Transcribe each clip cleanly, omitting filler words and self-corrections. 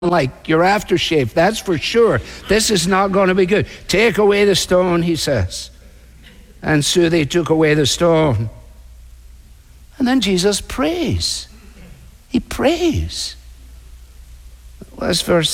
like your aftershave, that's for sure. This is not going to be good. Take away the stone, he says. And so they took away the stone. And then Jesus prays. He prays. That's verse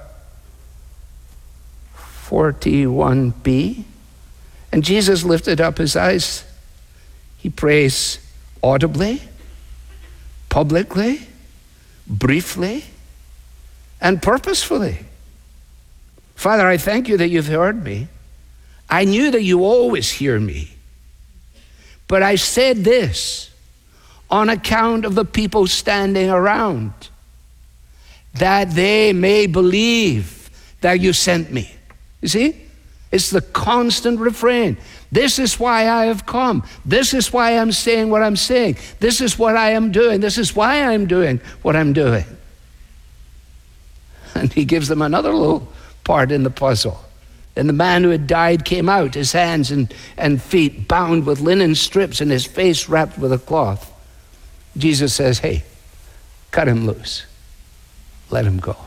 41b. And Jesus lifted up his eyes. He prays audibly, publicly, briefly, and purposefully. Father, I thank you that you've heard me. I knew that you always hear me. But I said this on account of the people standing around, that they may believe that you sent me. You see? It's the constant refrain. This is why I have come. This is why I'm saying what I'm saying. This is what I am doing. This is why I'm doing what I'm doing. And he gives them another little part in the puzzle. And the man who had died came out, his hands and feet bound with linen strips and his face wrapped with a cloth. Jesus says, hey, cut him loose. Let him go.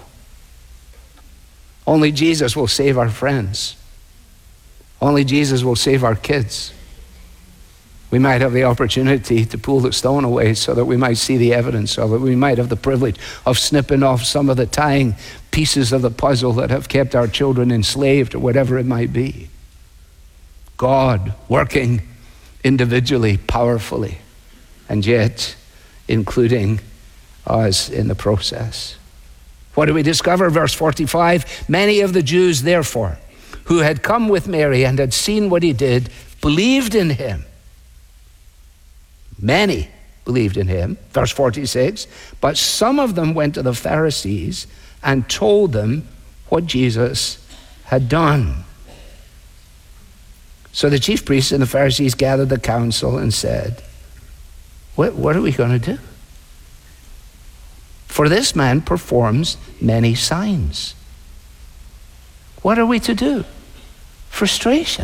Only Jesus will save our friends. Only Jesus will save our kids. We might have the opportunity to pull the stone away so that we might see the evidence of it. We might have the privilege of snipping off some of the tying pieces of the puzzle that have kept our children enslaved or whatever it might be. God working individually, powerfully, and yet including us in the process. What do we discover? Verse 45, many of the Jews, therefore, who had come with Mary and had seen what he did, believed in him. Many believed in him. Verse 46, but some of them went to the Pharisees and told them what Jesus had done. So the chief priests and the Pharisees gathered the council and said, what are we going to do? For this man performs many signs. What are we to do? Frustration.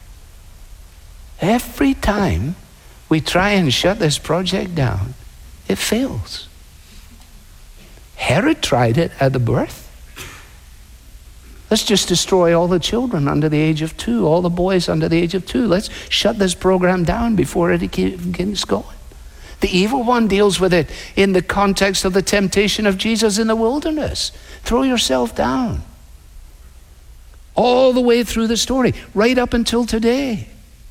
Every time we try and shut this project down, it fails. Herod tried it at the birth. Let's just destroy all the children under the age of 2, all the boys under the age of 2. Let's shut this program down before it gets going. The evil one deals with it in the context of the temptation of Jesus in the wilderness. Throw yourself down. All the way through the story, right up until today.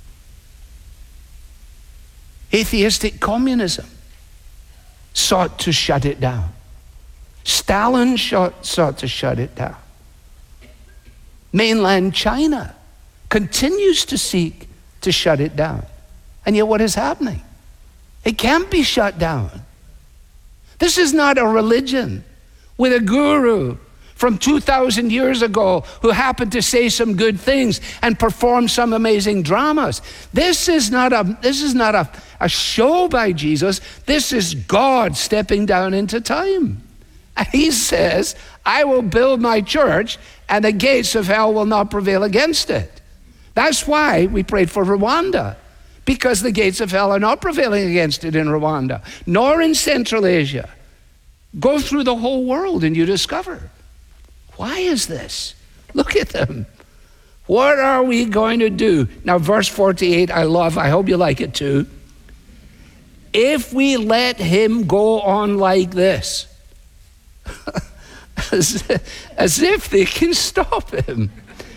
Atheistic communism sought to shut it down. Stalin sought to shut it down. Mainland China continues to seek to shut it down. And yet what is happening? It can't be shut down. This is not a religion with a guru from 2,000 years ago who happened to say some good things and perform some amazing dramas. This is not a show by Jesus. This is God stepping down into time. And he says, I will build my church and the gates of hell will not prevail against it. That's why we prayed for Rwanda, because the gates of hell are not prevailing against it in Rwanda, nor in Central Asia. Go through the whole world and you discover. Why is this? Look at them. What are we going to do? Now, verse 48, I love. I hope you like it too. If we let him go on like this, as if they can stop him.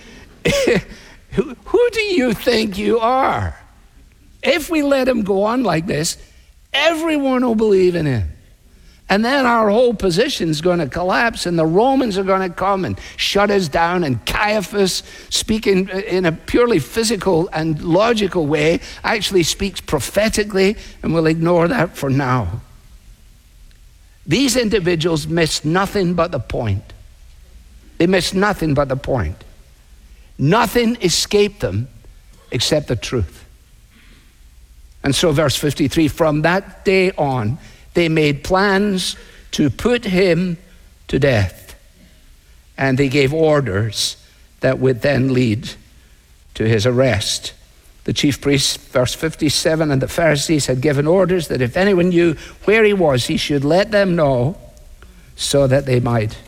Who do you think you are? If we let him go on like this, everyone will believe in him. And then our whole position is going to collapse and the Romans are going to come and shut us down, and Caiaphas, speaking in a purely physical and logical way, actually speaks prophetically, and we'll ignore that for now. These individuals missed nothing but the point. They missed nothing but the point. Nothing escaped them except the truth. And so verse 53, from that day on, they made plans to put him to death. And they gave orders that would then lead to his arrest. The chief priests, verse 57, and the Pharisees had given orders that if anyone knew where he was, he should let them know so that they might